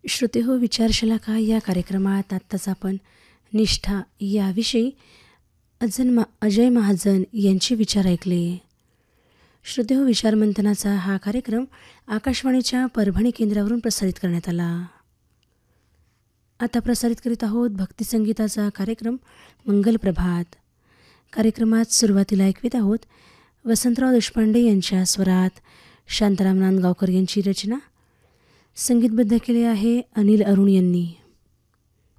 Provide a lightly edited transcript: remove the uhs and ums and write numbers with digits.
श्रोतेहो विचारशलाका या कार्यक्रमात आत्ताच आपण निष्ठा याविषयी अजय महाजन यांचे विचार ऐकले. श्रोतेहो विचारमंथनाचा हा कार्यक्रम आकाशवाणीच्या परभणी केंद्रावरून प्रसारित करण्यात आला. आता प्रसारित करीत आहोत भक्तिसंगीताचा कार्यक्रम मंगल प्रभात. कार्यक्रमात सुरुवातीला ऐकवीत आहोत वसंतराव देशपांडे यांच्या स्वरात शांताराम नांदगावकर यांची रचना. संगीतबद्ध केले आहे अनिल अरुण यांनी.